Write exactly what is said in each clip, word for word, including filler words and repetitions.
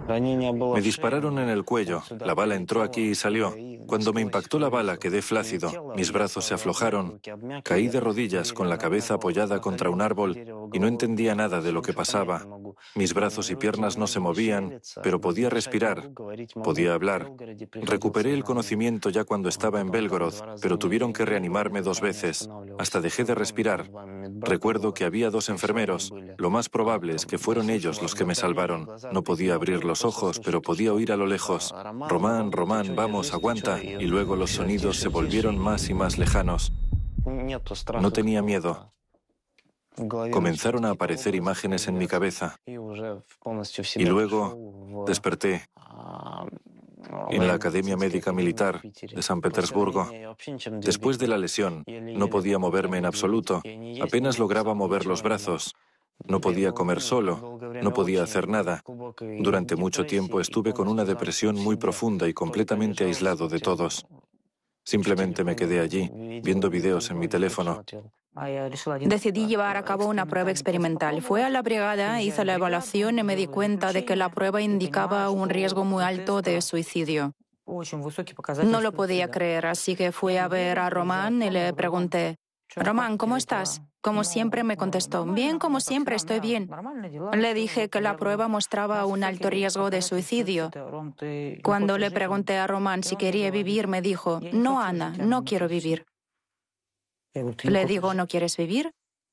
Me dispararon en el cuello, la bala entró aquí y salió. Cuando me impactó la bala quedé flácido, mis brazos se aflojaron, caí de rodillas con la cabeza apoyada contra un árbol y no entendía nada de lo que pasaba. Mis brazos y piernas no se movían, pero podía respirar, podía hablar. Recuperé el conocimiento ya cuando estaba en Belgorod, pero tuvieron que reanimarme dos veces, hasta dejé de respirar. Recuerdo que había dos enfermeros, lo más probable es que fueron ellos los que me salvaron. No podía abrir los ojos, pero podía oír a lo lejos: Román, Román, vamos, aguanta. Y luego los sonidos se volvieron más y más lejanos. No tenía miedo. Comenzaron a aparecer imágenes en mi cabeza. Y luego desperté en la Academia Médica Militar de San Petersburgo. Después de la lesión, no podía moverme en absoluto. Apenas lograba mover los brazos. No podía comer solo, no podía hacer nada. Durante mucho tiempo estuve con una depresión muy profunda y completamente aislado de todos. Simplemente me quedé allí, viendo videos en mi teléfono. Decidí llevar a cabo una prueba experimental. Fui a la brigada, hice la evaluación y me di cuenta de que la prueba indicaba un riesgo muy alto de suicidio. No lo podía creer, así que fui a ver a Román y le pregunté: Román, ¿cómo estás? Como siempre me contestó: bien, como siempre, estoy bien. Le dije que la prueba mostraba un alto riesgo de suicidio. Cuando le pregunté a Román si quería vivir, me dijo: no, Ana, no quiero vivir. Le digo: ¿no quieres vivir?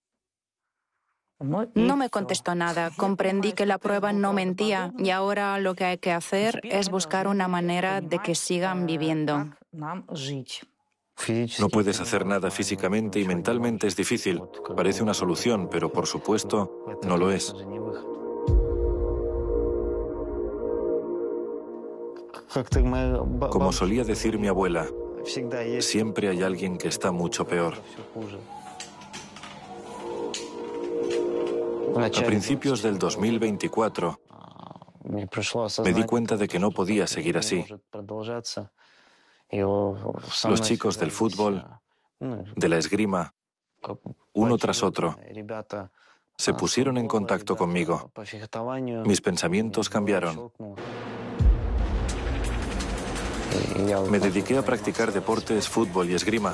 No me contestó nada. Comprendí que la prueba no mentía y ahora lo que hay que hacer es buscar una manera de que sigan viviendo. No puedes hacer nada físicamente y mentalmente es difícil. Parece una solución, pero por supuesto no lo es. Como solía decir mi abuela, siempre hay alguien que está mucho peor. A principios del dos mil veinticuatro, me di cuenta de que no podía seguir así. Los chicos del fútbol, de la esgrima, uno tras otro, se pusieron en contacto conmigo. Mis pensamientos cambiaron. Me dediqué a practicar deportes, fútbol y esgrima.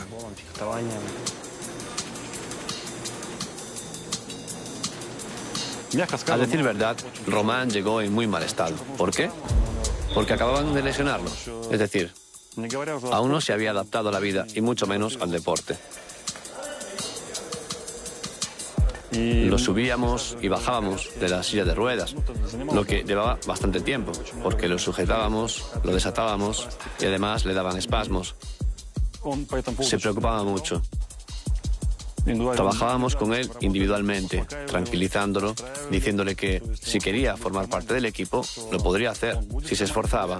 A decir verdad, Román llegó en muy mal estado. ¿Por qué? Porque acababan de lesionarlo. Es decir, aún no se había adaptado a la vida y mucho menos al deporte. Lo subíamos y bajábamos de la silla de ruedas, lo que llevaba bastante tiempo, porque lo sujetábamos, lo desatábamos y además le daban espasmos. Se preocupaba mucho. Trabajábamos con él individualmente, tranquilizándolo, diciéndole que si quería formar parte del equipo, lo podría hacer, si se esforzaba.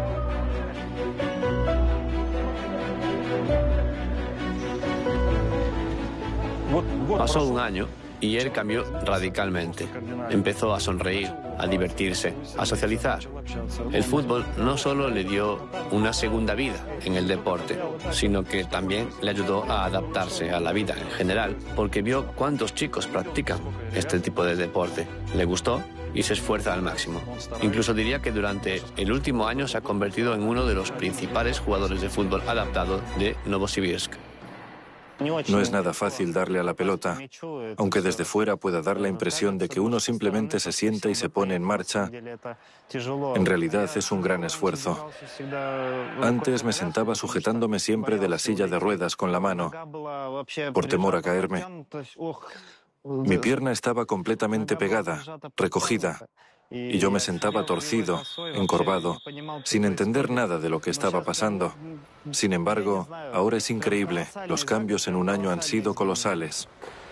Pasó un año y él cambió radicalmente. Empezó a sonreír, a divertirse, a socializar. El fútbol no solo le dio una segunda vida en el deporte, sino que también le ayudó a adaptarse a la vida en general, porque vio cuántos chicos practican este tipo de deporte. Le gustó y se esfuerza al máximo. Incluso diría que durante el último año se ha convertido en uno de los principales jugadores de fútbol adaptado de Novosibirsk. No es nada fácil darle a la pelota, aunque desde fuera pueda dar la impresión de que uno simplemente se sienta y se pone en marcha. En realidad es un gran esfuerzo. Antes me sentaba sujetándome siempre de la silla de ruedas con la mano, por temor a caerme. Mi pierna estaba completamente pegada, recogida, y yo me sentaba torcido, encorvado, sin entender nada de lo que estaba pasando. Sin embargo, ahora es increíble. Los cambios en un año han sido colosales.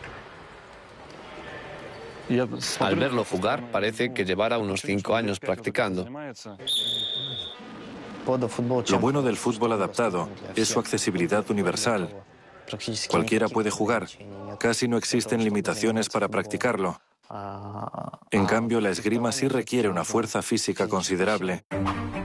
Al verlo jugar, parece que llevara unos cinco años practicando. Lo bueno del fútbol adaptado es su accesibilidad universal. Cualquiera puede jugar. Casi no existen limitaciones para practicarlo. En cambio, la esgrima sí requiere una fuerza física considerable.